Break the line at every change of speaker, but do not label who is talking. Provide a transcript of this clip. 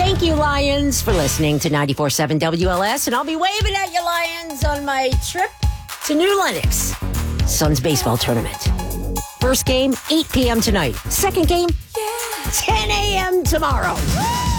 Thank you, Lions, for listening to 94.7 WLS. And I'll be waving at you, Lions, on my trip to New Lenox. Suns baseball tournament. First game, 8 p.m. tonight. Second game, 10 a.m. tomorrow.